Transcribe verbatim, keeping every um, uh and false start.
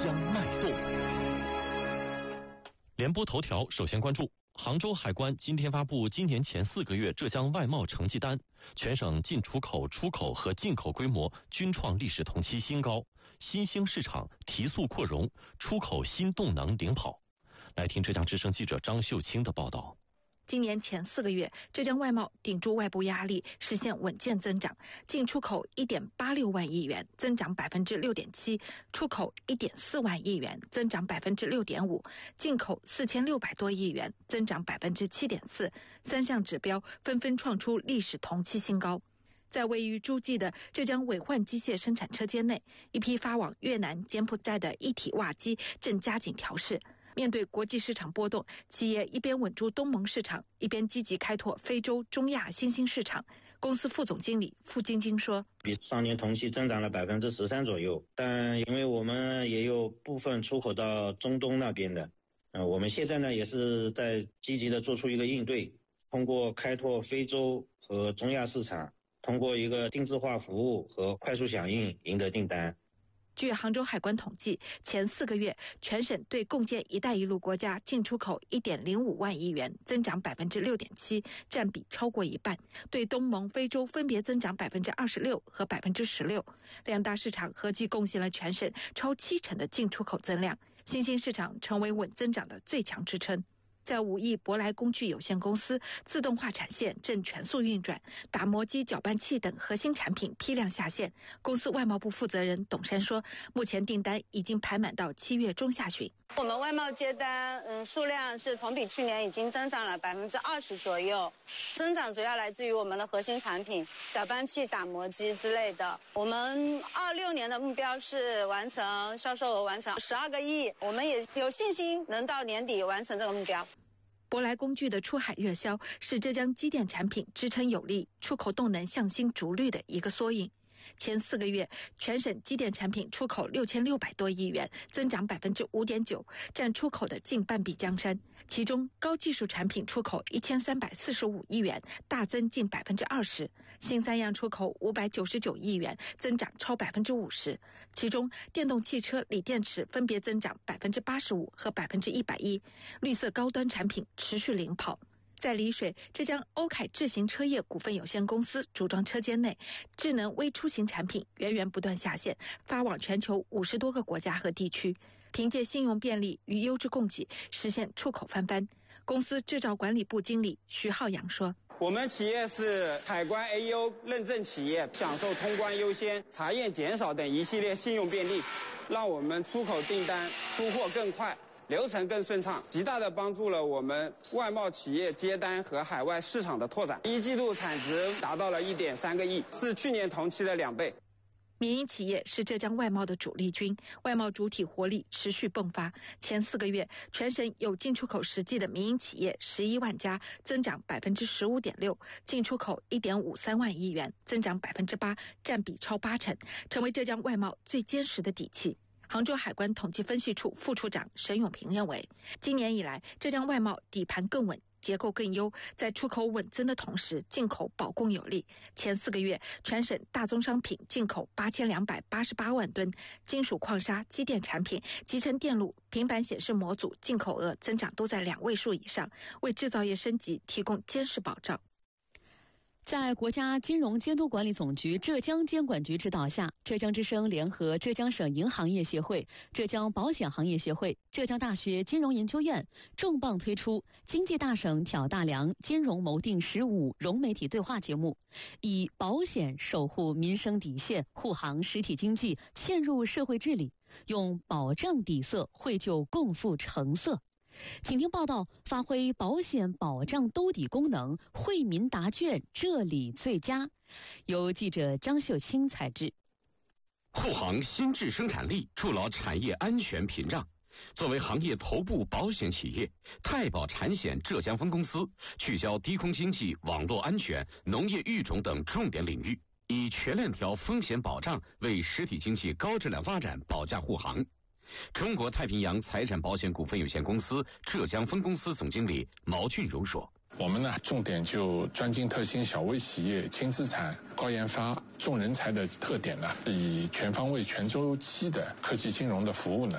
江脉动。 联播头条首先关注杭州海关今天发布今年前四个月浙江外贸成绩单，全省进出口、出口和进口规模均创历史同期新高，新兴市场提速扩容，出口新动能领跑。来听浙江之声记者张秀清的报道。 今年前四个月，浙江外贸顶住外部压力，实现稳健增长，进出口 一点八六万亿元，增长 百分之六点七， 出口 一点四万亿元，增长 百分之六点五， 进口四千六百多亿元，增长 百分之七点四， 三项指标纷纷创出历史同期新高。在位于诸暨的浙江伟焕机械生产车间内，一批发往越南、柬埔寨的一体挖机正加紧调试。面对国际市场波动，企业一边稳住东盟市场，一边积极开拓非洲、中亚新兴市场。公司副总经理付晶晶说， 比上年同期增长了 百分之十三 左右，但因为我们也有部分出口到中东那边的，呃，我们现在呢也是在积极的做出一个应对，通过开拓非洲和中亚市场，通过一个定制化服务和快速响应赢得订单。 据杭州海关统计，前四个月全省对共建“一带一路”国家进出口 一点零五万亿元，增长 百分之六点七， 占比超过一半；对东盟、非洲分别增长 百分之二十六 和 百分之十六， 两大市场合计贡献了全省超七成的进出口增量，新兴市场成为稳增长的最强支撑。在武义舶来工具有限公司，自动化产线正全速运转，打磨机、搅拌器等核心产品批量下线。公司外贸部负责人董珊说，目前订单已经排满到七月中下旬。 我们外贸接单嗯数量是同比去年已经增长了 百分之二十 左右，增长主要来自于我们的核心产品搅拌器、打磨机之类的。我们二六年的目标是完成销售额完成十二个亿，我们也有信心能到年底完成这个目标。 舶来工具的出海热销是浙江机电产品支撑有力、出口动能向新逐绿的一个缩影。前四个月，全省机电产品出口六千六百多亿元，增长 百分之五点九， 占出口的近半壁江山。其中，高技术产品出口一千三百四十五亿元，大增近 百分之二十；新三样出口五百九十九亿元，增长超 百分之五十。其中，电动汽车、锂电池分别增长 百分之八十五 和 百分之一百一， 绿色高端产品持续领跑。在丽水，浙江欧凯智行车业股份有限公司组装车间内，智能微出行产品源源不断下线，发往全球五十多个国家和地区。凭借信用便利与优质供给，实现出口翻番。公司制造管理部经理徐浩洋说， 我们企业是海关 A E O 认证企业，享受通关优先、查验减少等一系列信用便利，让我们出口订单出货更快，流程更顺畅，极大地帮助了我们外贸企业接单和海外市场的拓展。一季度产值达到了 一点三个亿，是去年同期的两倍。 民营企业是浙江外贸的主力军，外贸主体活力持续迸发。前四个月，全省有进出口实际的民营企业十一万家，增长 百分之十五点六， 进出口 一点五三万亿元，增长 百分之八， 占比超八成，成为浙江外贸最坚实的底气。杭州海关统计分析处副处长沈永平认为，今年以来浙江外贸底盘更稳，结构更优，在出口稳增的同时，进口保供有力。前四个月，全省大宗商品进口八千两百八十八万吨，金属矿砂、机电产品、集成电路、平板显示模组进口额增长都在两位数以上，为制造业升级提供坚实保障。 在国家金融监督管理总局浙江监管局指导下，浙江之声联合浙江省银行业协会、浙江保险行业协会、浙江大学金融研究院重磅推出经济大省挑大梁金融谋定十五融媒体对话节目，以保险守护民生底线，护航实体经济，嵌入社会治理，用保障底色绘就共富成色。请听报道，发挥保险保障兜底功能，惠民答卷，这里最佳。由记者张秀清采制。 护航新质生产力，筑牢产业安全屏障。作为行业头部保险企业，太保产险浙江分公司聚焦低空经济、网络安全、农业育种等重点领域，以全链条风险保障为实体经济高质量发展保驾护航。中国太平洋财产保险股份有限公司浙江分公司总经理毛俊荣说， 我们呢，重点就专精特新小微企业、轻资产、高研发、重人才的特点呢，以全方位、全周期的科技金融的服务呢，